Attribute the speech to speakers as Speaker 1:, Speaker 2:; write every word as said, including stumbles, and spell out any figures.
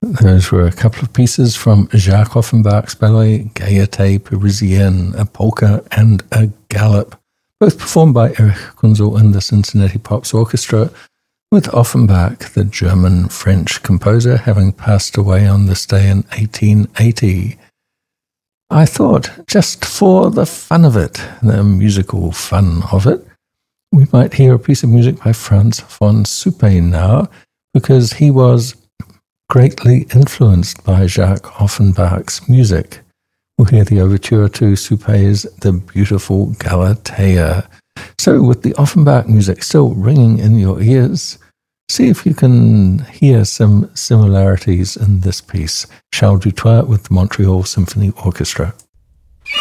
Speaker 1: Those were a couple of pieces from Jacques Offenbach's ballet, Gaieté Parisienne, a polka and a gallop, both performed by Erich Kunzel and the Cincinnati Pops Orchestra, with Offenbach, the German-French composer, having passed away on this day in eighteen eighty. I thought, just for the fun of it, the musical fun of it, we might hear a piece of music by Franz von Suppé now, because he was greatly influenced by Jacques Offenbach's music. We'll hear the overture to Suppé's The Beautiful Galatea. So with the Offenbach music still ringing in your ears, see if you can hear some similarities in this piece, Charles Dutoit with the Montreal Symphony Orchestra.